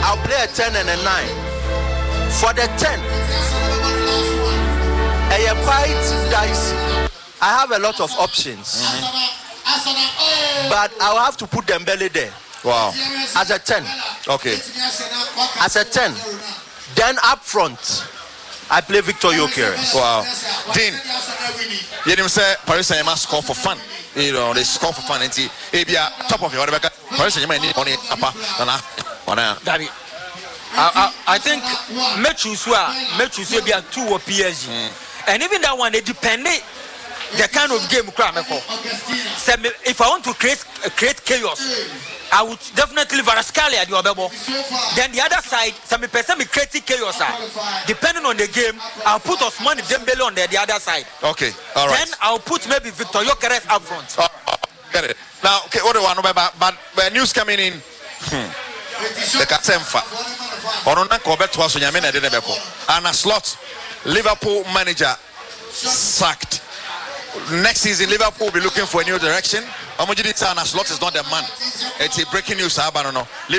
I'll play a 10 and a 9. For the 10, I am quite dicey. I have a lot of options, but I'll have to put Dembele there. Wow. As a 10. Okay. As a 10. Then up front, I play Victor Gyökeres. Wow. Dean, you didn't say Paris Saint-Germain score for fun. You know, they score for fun. And see, if you are top of your whatever, Paris Saint-Germain need money. Daddy, I think matches will be a 2 or PSG. And even that one, they depend the kind of game. If I want to create chaos, I would definitely Varascalia at the Obebo. Then the other side, some person creating chaos. Depending on the game, I'll put Ousmane Dembele on the other side. Okay, all right. Then I'll put maybe Victor Gyökeres up front. Get it. Now, okay, what do I know but news coming in? The Katemfa. Onona Kobet was on Yamina Denebeko. And a slot, Liverpool manager sacked. Next season, Liverpool will be looking for a new direction. Amojidi Sana slot is not the man. It's a breaking news. I don't know.